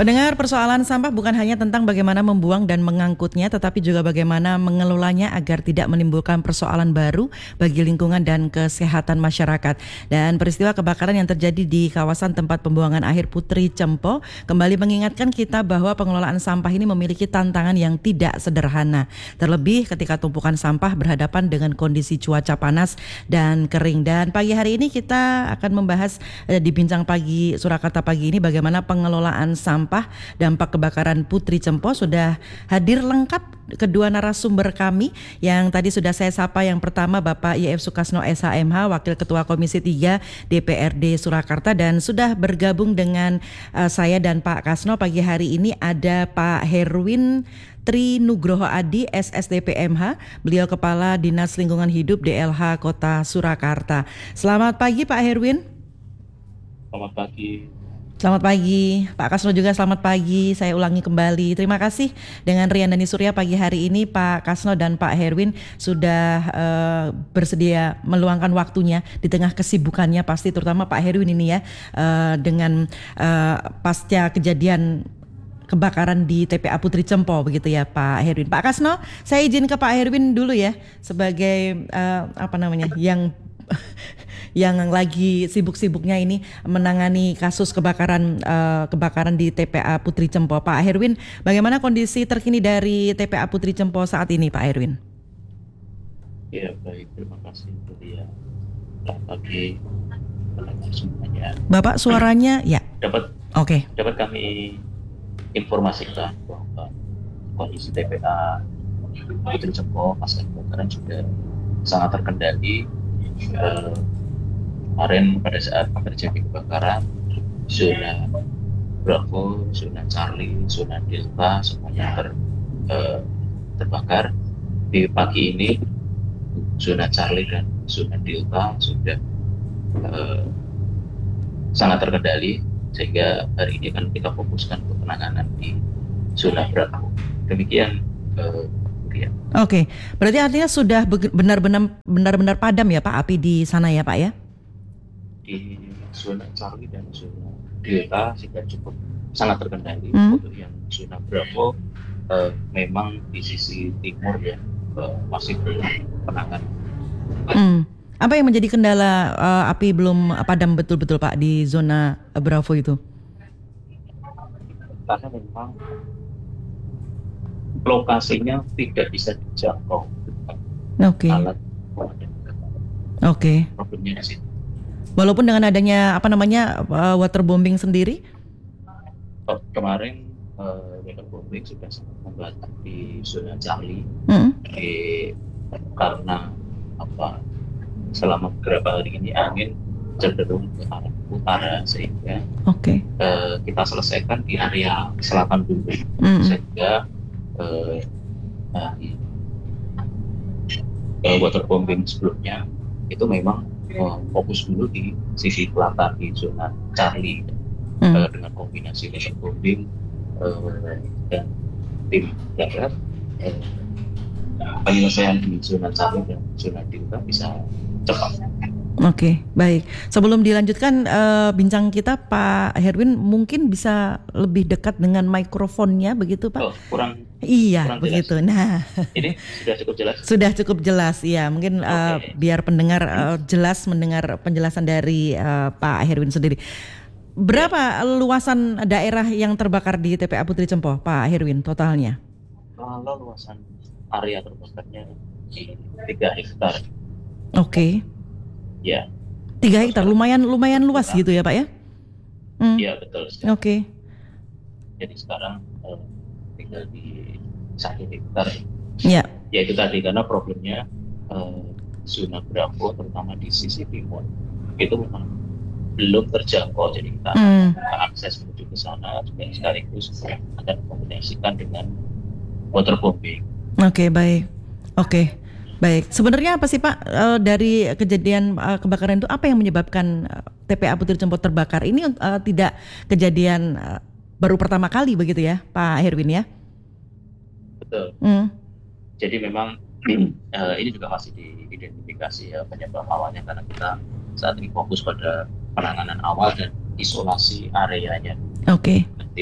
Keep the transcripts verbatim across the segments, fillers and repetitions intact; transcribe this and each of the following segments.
Pendengar, persoalan sampah bukan hanya tentang bagaimana membuang dan mengangkutnya, tetapi juga bagaimana mengelolanya agar tidak menimbulkan persoalan baru bagi lingkungan dan kesehatan masyarakat. Dan peristiwa kebakaran yang terjadi di kawasan tempat pembuangan akhir Putri Cempo kembali mengingatkan kita bahwa pengelolaan sampah ini memiliki tantangan yang tidak sederhana. Terlebih ketika tumpukan sampah berhadapan dengan kondisi cuaca panas dan kering. Dan pagi hari ini kita akan membahas eh, di Bincang Pagi Surakarta pagi ini bagaimana pengelolaan sampah sampah dampak kebakaran Putri Cempo. Sudah hadir lengkap kedua narasumber kami yang tadi sudah saya sapa. Yang pertama Bapak Y F Sukasno S H M H, Wakil Ketua Komisi tiga D P R D Surakarta, dan sudah bergabung dengan uh, saya dan Pak Kasno pagi hari ini ada Pak Herwin Tri Nugroho Adi S S D P M H, beliau Kepala Dinas Lingkungan Hidup D L H Kota Surakarta. Selamat pagi Pak Herwin. Selamat pagi. Selamat pagi, Pak Kasno juga selamat pagi. Saya ulangi kembali, terima kasih dengan Rian Dani Surya pagi hari ini Pak Kasno dan Pak Herwin sudah uh, bersedia meluangkan waktunya di tengah kesibukannya pasti, terutama Pak Herwin ini ya, uh, dengan uh, pasca kejadian kebakaran di T P A Putri Cempo begitu ya Pak Herwin. Pak Kasno, saya izin ke Pak Herwin dulu ya sebagai uh, apa namanya yang yang lagi sibuk-sibuknya ini menangani kasus kebakaran uh, kebakaran di T P A Putri Cempo. Pak Herwin, bagaimana kondisi terkini dari T P A Putri Cempo saat ini Pak Herwin? Ya baik, terima kasih Bu Lia. Selamat pagi semuanya. Bapak suaranya ya. Dapat Oke. Okay. Dapat kami informasikan bahwa kondisi T P A Putri Cempo pasca kebakaran juga sangat terkendali. Uh, kemarin pada saat terjadi kebakaran, zona Bravo, zona Charlie, zona Delta semuanya ter, uh, terbakar. Di pagi ini zona Charlie dan zona Delta sudah uh, sangat terkendali, sehingga hari ini kan kita fokuskan ke penanganan di zona Bravo. Demikian uh, ya. Oke, berarti artinya sudah benar-benar benar-benar padam ya Pak api di sana ya Pak ya? Di zona Charlie dan zona Delta sudah cukup sangat terkendali. Hmm. Untuk yang zona Bravo uh, memang di sisi timur ya uh, masih belum penanganan. Hmm. Apa yang menjadi kendala uh, api belum padam betul-betul Pak di zona uh, Bravo itu? Karena memang lokasinya tidak bisa dijangkau. Oke. Okay. Alat Oke. Okay. Problemnya di situ. Walaupun dengan adanya apa namanya uh, waterbombing sendiri? Oh, kemarin uh, waterbombing sudah sangat membantu di zona Charlie. Mm-hmm. Di, karena apa? Selama beberapa hari ini angin cenderung ke arah utara, sehingga okay. uh, kita selesaikan di area selatan dulu. Mm-hmm. Sehingga uh, uh, uh, waterbombing sebelumnya itu memang uh, fokus dulu di sisi selatan di zona Charlie. Mm. uh, dengan kombinasi waterbombing uh, dan tim darat, uh, penyelesaian di zona Charlie dan zona Delta bisa cepat. Oke, okay, baik. Sebelum dilanjutkan uh, bincang kita, Pak Herwin mungkin bisa lebih dekat dengan mikrofonnya, begitu Pak? Oh, kurang. Iya, kurang begitu. Jelas. Nah, ini sudah cukup jelas. Sudah cukup jelas, ya. Mungkin okay. uh, biar pendengar uh, jelas mendengar penjelasan dari uh, Pak Herwin sendiri. Berapa ya. luasan daerah yang terbakar di T P A Putri Cempo, Pak Herwin, totalnya? Kalau luasan area terbakarnya di tiga hektar. Oke. Okay. Ya. tiga hektar, lumayan lumayan luas gitu ya Pak ya? Iya hmm. betul. Oke. Okay. Jadi sekarang uh, tinggal di satu hektar. Ya. Ya itu tadi, karena problemnya uh, zona Bravo terutama di sisi timur itu memang belum terjangkau, jadi kita hmm. akses menuju ke sana juga sekaligus akan kombinasikan dengan waterbombing. Oke okay, baik. Oke. Okay. Baik, sebenarnya apa sih Pak uh, dari kejadian uh, kebakaran itu, apa yang menyebabkan uh, T P A Putri Cempo terbakar? Ini uh, tidak kejadian uh, baru pertama kali begitu ya Pak Herwin ya? Betul. Mm. Jadi memang uh, ini juga masih diidentifikasi ya penyebab awalnya, karena kita saat ini fokus pada penanganan awal dan isolasi areanya. Oke. Okay. Nanti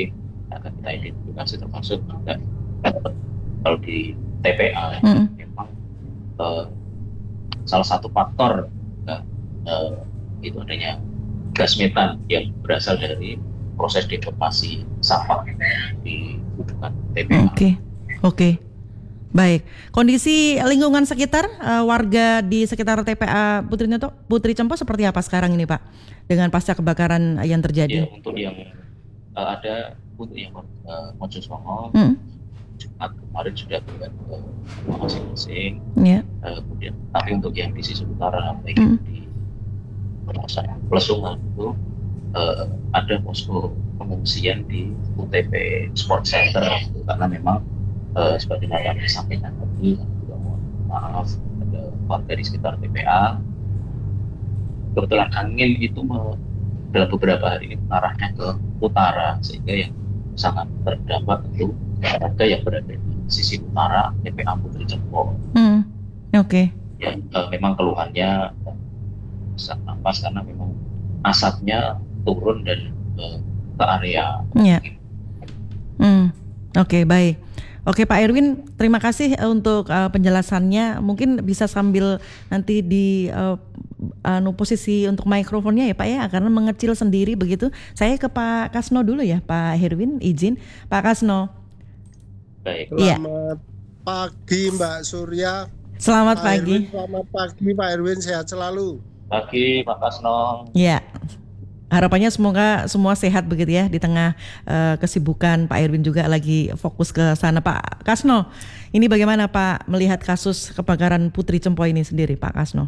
akan kita identifikasi, termasuk juga kalau di T P A Mm. memang uh, salah satu faktor uh, uh, itu adanya gas metan yang berasal dari proses deformasi sampah di hubungan T P A. Oke, oke, baik. Kondisi lingkungan sekitar uh, warga di sekitar T P A Putri Neto, Putri Cempo seperti apa sekarang ini, Pak? Dengan pasca kebakaran yang Ya, terjadi? untuk yang uh, ada untuk yang uh, Mojosongo, Mm. Jumat kemarin sudah buat ke rumah masing-masing. Ya. Uh, kemudian tapi untuk yang di sisi utara baik Mm. di kawasan Plesungan itu uh, ada posko pengungsian di U T P Sport Center gitu, karena memang uh, seperti yang disampaikan tadi, juga mohon maaf ada warga di sekitar T P A. Kebetulan angin itu me- dalam beberapa hari ini mengarahnya ke utara, sehingga yang sangat terdampak itu warga yang berada di sisi utara T P A Putri Cempo. Mm. Oke. Ya, uh, memang keluhannya sesak napas karena memang asapnya turun dan uh, ke area. Ya. Hmm, oke, baik. Oke, Pak Erwin, terima kasih eh, untuk uh, penjelasannya. Mungkin bisa sambil nanti di uh, anu posisi untuk mikrofonnya ya Pak ya, karena mengecil sendiri begitu. Saya ke Pak Kasno dulu ya, Pak Herwin, izin. Pak Kasno. Baik. Iya. Selamat pagi Mbak Surya. Selamat Pak pagi. Erwin, selamat pagi Pak Erwin, sehat selalu. Pagi, Pak Kasno. Ya. Harapannya semoga semua sehat begitu ya di tengah uh, kesibukan. Pak Erwin juga lagi fokus ke sana. Pak Kasno, ini bagaimana Pak melihat kasus kebakaran Putri Cempo ini sendiri, Pak Kasno?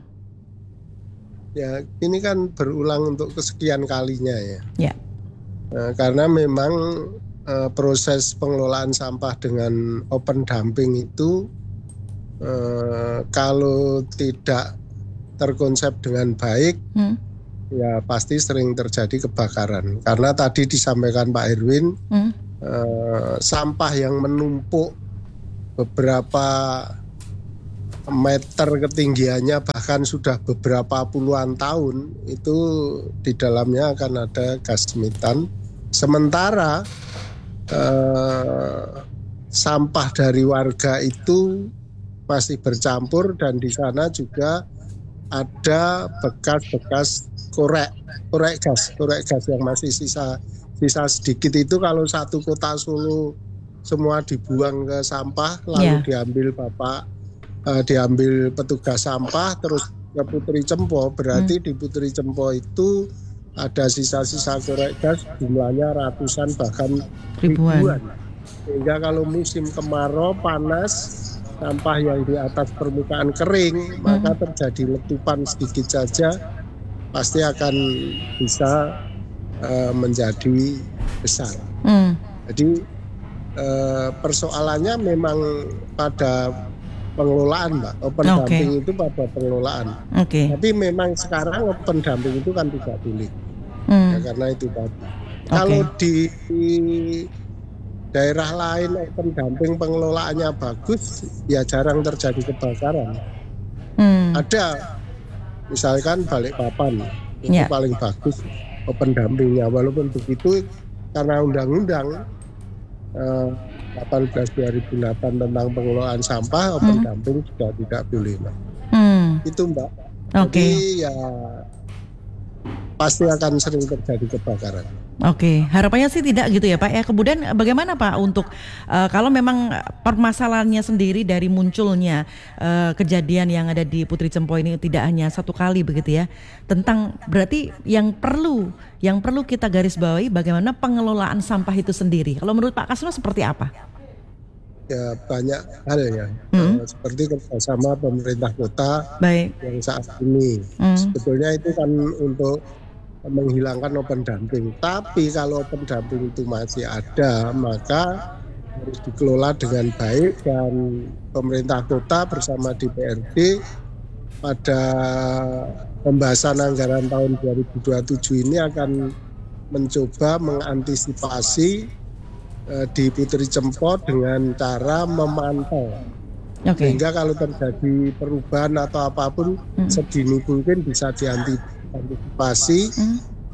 Ya, ini kan berulang untuk kesekian kalinya ya. Ya. Nah, karena memang uh, proses pengelolaan sampah dengan open dumping itu uh, kalau tidak terkonsep dengan baik, Hmm. ya pasti sering terjadi kebakaran. Karena tadi disampaikan Pak Erwin, Hmm. eh, sampah yang menumpuk beberapa meter ketinggiannya, bahkan sudah beberapa puluhan tahun, itu di dalamnya akan ada gas metan. Sementara eh, sampah dari warga itu masih bercampur, dan di sana juga ada bekas-bekas korek, korek gas, korek gas yang masih sisa, sisa sedikit itu kalau satu kota Solo semua dibuang ke sampah, lalu Ya. diambil bapak, eh, diambil petugas sampah, terus ke Putri Cempo, berarti di Putri Cempo itu ada sisa-sisa korek gas jumlahnya ratusan bahkan Ribuan. ribuan. Sehingga kalau musim kemarau panas, sampah yang di atas permukaan kering, maka terjadi letupan sedikit saja pasti akan bisa uh, menjadi besar. Hmm. Jadi uh, persoalannya memang pada pengelolaan, Mbak. Open Oke. dumping itu pada pengelolaan. Oke. Tapi memang sekarang open dumping itu kan tidak boleh, Hmm. ya, karena itu tadi. Kalau di, di daerah lain open dumping pengelolaannya bagus, ya jarang terjadi kebakaran. Hmm. Ada, misalkan Balikpapan, itu Ya. paling bagus open dumpingnya. Walaupun begitu, karena undang-undang eh, delapan belas dua ribu delapan tentang pengelolaan sampah, open Hmm. dumping juga tidak boleh, Mbak. Hmm. Itu, Mbak. Oke. Jadi ya pasti akan sering terjadi kebakaran. Oke, harapannya sih tidak gitu ya Pak ya. Kemudian bagaimana Pak untuk uh, kalau memang permasalahannya sendiri dari munculnya uh, kejadian yang ada di Putri Cempo ini tidak hanya satu kali begitu ya. Tentang berarti yang perlu yang perlu kita garis bawahi bagaimana pengelolaan sampah itu sendiri. Kalau menurut Pak Kasno seperti apa? Ya banyak hal ya, Hmm. eh, seperti kerjasama pemerintah kota Baik. yang saat ini. Hmm. Sebetulnya itu kan untuk menghilangkan open dumping. Tapi kalau open dumping itu masih ada, maka harus dikelola dengan baik, dan pemerintah kota bersama D P R D pada pembahasan anggaran tahun dua ribu dua puluh tujuh ini akan mencoba mengantisipasi eh, di Putri Cempo dengan cara memantau. Oke. Sehingga kalau terjadi perubahan atau apapun Hmm. sedini mungkin bisa diantisipasi Hmm.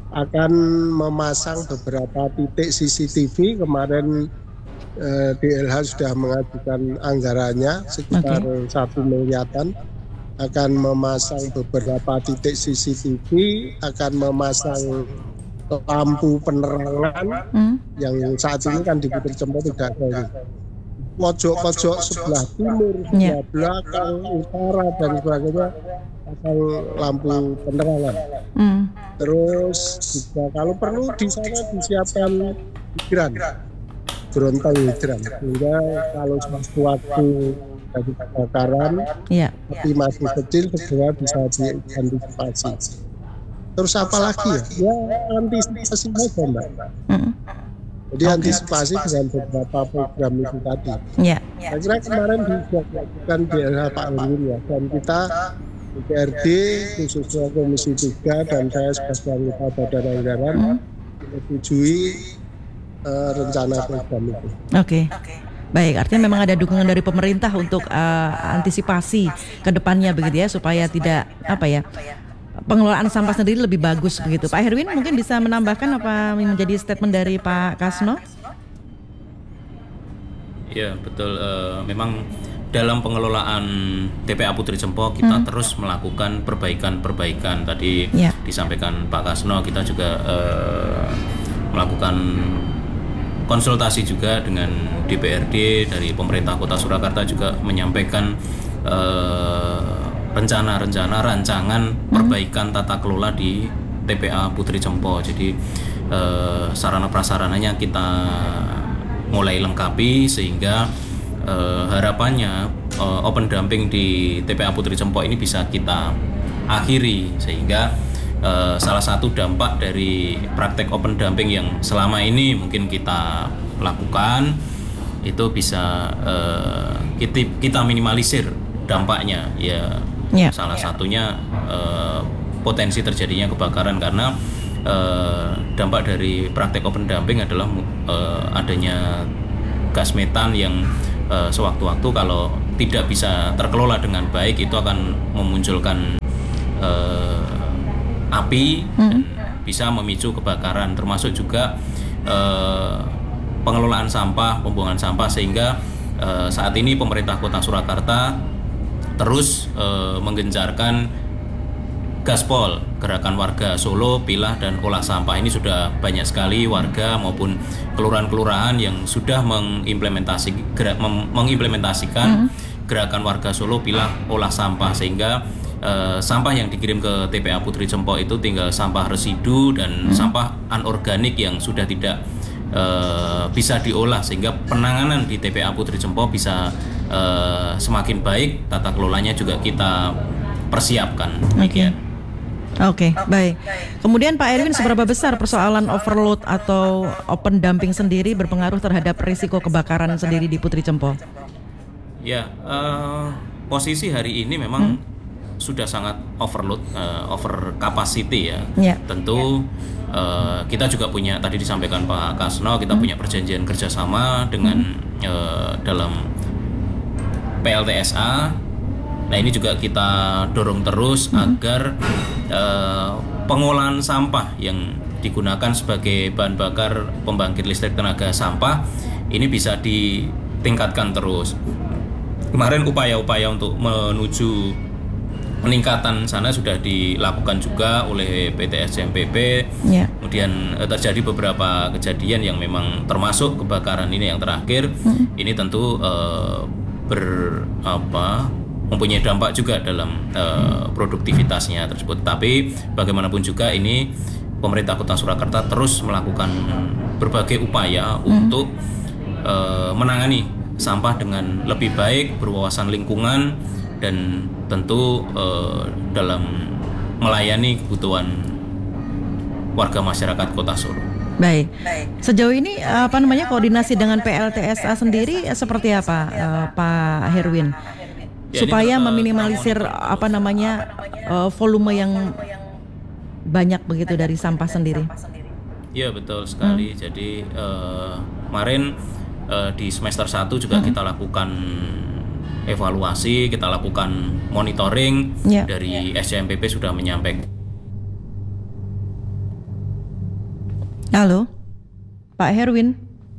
akan memasang beberapa titik C C T V. Kemarin eh, D L H sudah mengajukan anggarannya sekitar Oke. satu miliaran, akan memasang beberapa titik C C T V, akan memasang lampu penerangan Hmm. yang saat ini kan di Putri Cempo tidak ada. Pojok-pojok sebelah timur, sebelah Ya. belakang, utara dan sebagainya pasang lampu penerangan. Hmm. Terus juga kalau perlu di sana disiapkan hidran, gerontong hidran, sehingga kalau sewaktu dari kebakaran Ya. api masih kecil segera bisa diantisipasi. Terus apa lagi ya? Ya antisipasi saja Mbak. Hmm. Jadi antisipasi dengan beberapa program itu tadi. Ya. Saya kira kemarin dilakukan di era Pak Erwin ya, dan kita D P R D khususnya Komisi tiga dan saya sebagai anggota Badan Anggaran Hmm. menyetujui uh, rencana program itu. Oke. Baik, artinya memang ada dukungan dari pemerintah untuk uh, antisipasi ke depannya begitu ya, supaya tidak apa ya, pengelolaan sampah sendiri lebih bagus begitu. Pak Herwin mungkin bisa menambahkan apa yang menjadi statement dari Pak Kasno? Ya betul, uh, memang dalam pengelolaan T P A Putri Cempo kita Hmm. terus melakukan perbaikan-perbaikan. Tadi Ya. disampaikan Pak Kasno, kita juga uh, melakukan konsultasi juga dengan D P R D dari pemerintah Kota Surakarta, juga menyampaikan uh, rencana-rencana rancangan perbaikan tata kelola di T P A Putri Cempo. Jadi uh, sarana prasarananya kita mulai lengkapi sehingga uh, harapannya uh, open dumping di T P A Putri Cempo ini bisa kita akhiri, sehingga uh, salah satu dampak dari praktek open dumping yang selama ini mungkin kita lakukan itu bisa uh, kita, kita minimalisir dampaknya ya. Ya. Salah satunya uh, potensi terjadinya kebakaran, karena uh, dampak dari praktek open dumping adalah uh, adanya gas metan yang uh, sewaktu-waktu kalau tidak bisa terkelola dengan baik itu akan memunculkan uh, api dan bisa memicu kebakaran, termasuk juga uh, pengelolaan sampah, pembuangan sampah, sehingga uh, saat ini pemerintah Kota Surakarta terus uh, menggencarkan Gaspol, Gerakan Warga Solo Pilah dan Olah Sampah. Ini sudah banyak sekali warga maupun kelurahan-kelurahan yang sudah mengimplementasi gerak, mem, mengimplementasikan mm-hmm. Gerakan Warga Solo Pilah Olah Sampah, sehingga uh, sampah yang dikirim ke T P A Putri Cempo itu tinggal sampah residu dan mm-hmm. sampah anorganik yang sudah tidak uh, bisa diolah, sehingga penanganan di T P A Putri Cempo bisa uh, semakin baik, tata kelolanya juga kita persiapkan. Oke. Okay. Oke, okay, baik. Kemudian Pak Erwin, seberapa besar persoalan overload atau open dumping sendiri berpengaruh terhadap risiko kebakaran sendiri di Putri Cempo? Ya, uh, posisi hari ini memang hmm? sudah sangat overload, uh, over capacity ya. Ya. Tentu uh, kita juga punya, tadi disampaikan Pak Kasno, kita hmm? punya perjanjian kerjasama dengan hmm? uh, dalam P L T S A. Nah ini juga kita dorong terus hmm. agar uh, pengolahan sampah yang digunakan sebagai bahan bakar pembangkit listrik tenaga sampah ini bisa ditingkatkan terus. Kemarin upaya-upaya untuk menuju peningkatan sana sudah dilakukan juga oleh P T S C M P P. Yeah. Kemudian uh, terjadi beberapa kejadian yang memang termasuk kebakaran ini yang terakhir. Hmm. Ini tentu uh, ber apa mempunyai dampak juga dalam uh, produktivitasnya tersebut. Tapi bagaimanapun juga ini pemerintah Kota Surakarta terus melakukan berbagai upaya hmm. untuk uh, menangani sampah dengan lebih baik, berwawasan lingkungan, dan tentu uh, dalam melayani kebutuhan warga masyarakat Kota Solo. Baik. Sejauh ini apa namanya koordinasi dengan P L T S A sendiri seperti apa, uh, Pak Herwin? Ya, supaya ini, meminimalisir uh, apa namanya uh, volume yang banyak begitu dari sampah sendiri. Iya betul sekali. Hmm. Jadi uh, kemarin uh, di semester satu juga hmm. kita lakukan evaluasi, kita lakukan monitoring. Ya. Dari S C M P P sudah menyampaikan Halo, Pak Herwin.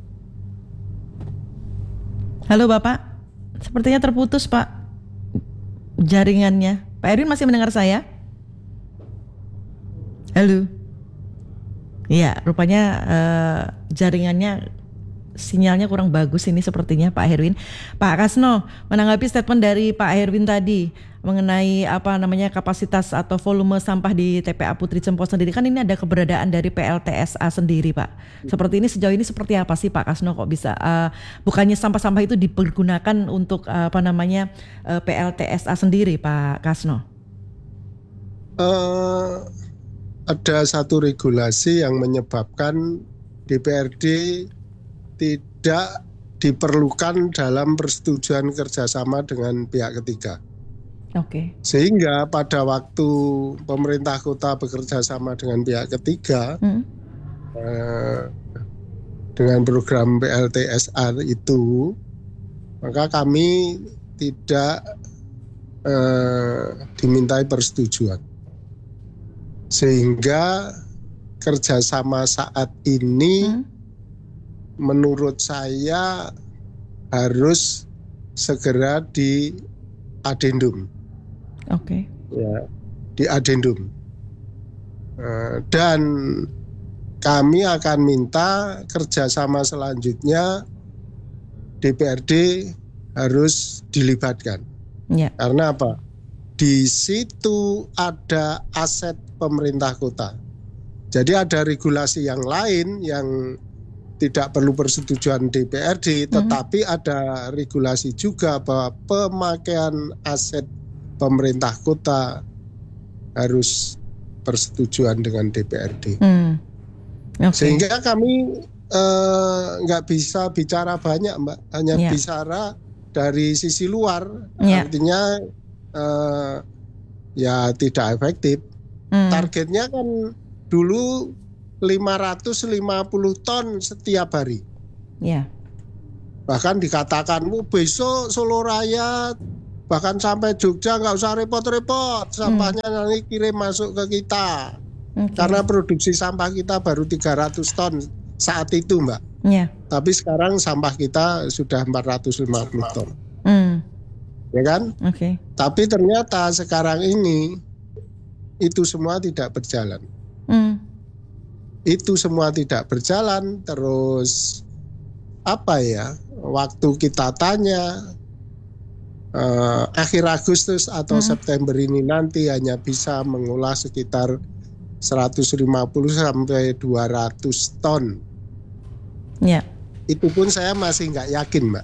Halo Bapak, sepertinya terputus Pak jaringannya. Pak Herwin masih mendengar saya? Halo. Iya, rupanya uh, jaringannya, sinyalnya kurang bagus ini sepertinya Pak Herwin. Pak Kasno, menanggapi statement dari Pak Herwin tadi mengenai apa namanya kapasitas atau volume sampah di T P A Putri Cempo sendiri, kan ini ada keberadaan dari P L T S A sendiri Pak. Seperti ini sejauh ini seperti apa sih Pak Kasno kok bisa uh, bukannya sampah-sampah itu dipergunakan untuk uh, apa namanya uh, P L T S A sendiri Pak Kasno? Uh, ada satu regulasi yang menyebabkan D P R D tidak diperlukan dalam persetujuan kerjasama dengan pihak ketiga. Oke. Okay. Sehingga pada waktu pemerintah kota bekerja sama dengan pihak ketiga hmm. eh, dengan program P L T S A itu, maka kami tidak eh, dimintai persetujuan. Sehingga kerjasama saat ini hmm. menurut saya harus segera di adendum. Oke. Okay. Ya, di adendum. Uh, dan kami akan minta kerjasama selanjutnya D P R D harus dilibatkan. Yeah. Karena apa? Di situ ada aset pemerintah kota. Jadi ada regulasi yang lain yang tidak perlu persetujuan D P R D, mm-hmm. tetapi ada regulasi juga bahwa pemakaian aset pemerintah kota harus persetujuan dengan D P R D. Mm. Okay. Sehingga kami nggak eh, bisa bicara banyak, Mbak, hanya yeah. bicara dari sisi luar, yeah. artinya eh, ya tidak efektif. Mm. Targetnya kan dulu lima ratus lima puluh ton setiap hari. Ya. Bahkan dikatakan, oh, besok Solo Raya bahkan sampai Jogja nggak usah repot-repot, sampahnya hmm. nanti kirim masuk ke kita. Okay. Karena produksi sampah kita baru tiga ratus ton saat itu, Mbak. Ya. Tapi sekarang sampah kita sudah empat ratus lima puluh ton. Hmm. Ya kan? Oke. Okay. Tapi ternyata sekarang ini itu semua tidak berjalan. Hmm. Itu semua tidak berjalan, terus apa ya, waktu kita tanya eh, akhir Agustus atau hmm. September ini nanti hanya bisa mengolah sekitar seratus lima puluh sampai dua ratus ton. Ya. Itu pun saya masih nggak yakin, Mbak.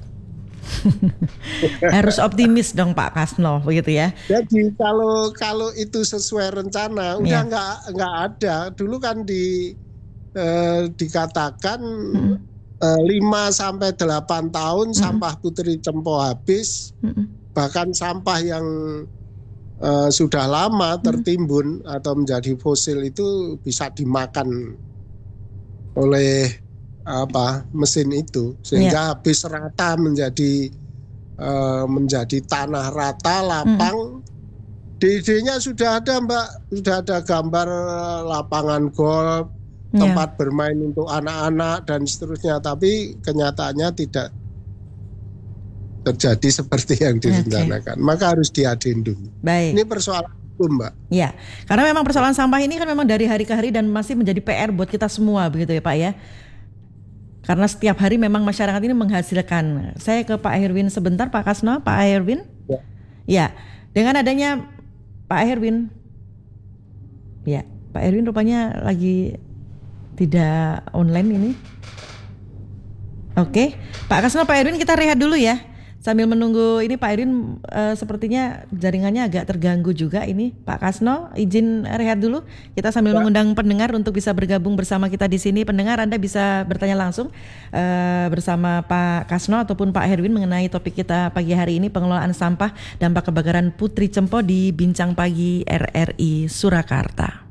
Harus optimis dong Pak Kasno, begitu ya. Jadi kalau kalau itu sesuai rencana, udah ya. nggak nggak ada. Dulu kan di eh, dikatakan hmm. eh, lima sampai delapan tahun hmm. sampah Putri Cempo habis, hmm. bahkan sampah yang eh, sudah lama tertimbun hmm. atau menjadi fosil itu bisa dimakan oleh apa mesin itu, sehingga yeah. habis rata menjadi uh, menjadi tanah rata lapang. Mm. D D-nya sudah ada, Mbak, sudah ada gambar lapangan golf, yeah. tempat bermain untuk anak-anak dan seterusnya, tapi kenyataannya tidak terjadi seperti yang direncanakan. Okay. Maka harus diadendum. Baik. Ini persoalan hukum, Mbak. Ya, karena memang persoalan sampah ini kan memang dari hari ke hari dan masih menjadi P R buat kita semua, begitu ya Pak ya. Karena setiap hari memang masyarakat ini menghasilkan. Saya ke Pak Herwin sebentar, Pak Kasno, Pak Herwin. Ya. Ya, dengan adanya Pak Herwin, ya, Pak Herwin rupanya lagi tidak online ini. Oke, Pak Kasno, Pak Herwin kita rehat dulu ya. Sambil menunggu ini Pak Herwin uh, sepertinya jaringannya agak terganggu juga ini. Pak Kasno izin rehat dulu. Kita sambil ya. mengundang pendengar untuk bisa bergabung bersama kita di sini. Pendengar Anda bisa bertanya langsung uh, bersama Pak Kasno ataupun Pak Herwin mengenai topik kita pagi hari ini, pengelolaan sampah dampak kebakaran Putri Cempo di Bincang Pagi R R I Surakarta.